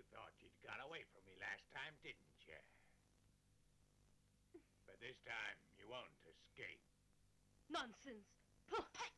Thought you'd got away from me last time, didn't you? But this time, you won't escape. Nonsense.